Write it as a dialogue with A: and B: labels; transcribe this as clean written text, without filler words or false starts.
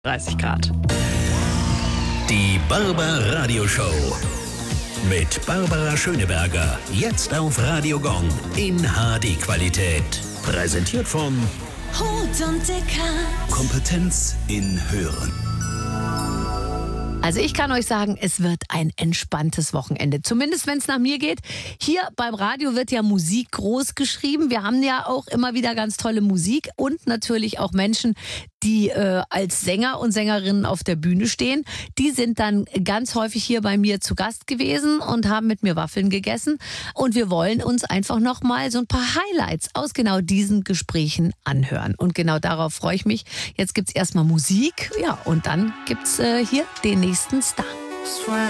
A: 30 Grad.
B: Die Barbara Radio Show mit Barbara Schöneberger. Jetzt auf Radio Gong in HD-Qualität. Präsentiert von
C: Hut und Dicker.
B: Kompetenz in Hören.
A: Also ich kann euch sagen, es wird ein entspanntes Wochenende. Zumindest wenn es nach mir geht. Hier beim Radio wird ja Musik groß geschrieben. Wir haben ja auch immer wieder ganz tolle Musik und natürlich auch Menschen, die als Sänger und Sängerinnen auf der Bühne stehen. Die sind dann ganz häufig hier bei mir zu Gast gewesen und haben mit mir Waffeln gegessen. Und wir wollen uns einfach nochmal so ein paar Highlights aus genau diesen Gesprächen anhören. Und genau darauf freue ich mich. Jetzt gibt's erstmal Musik, ja, und dann gibt's hier den nächsten Star.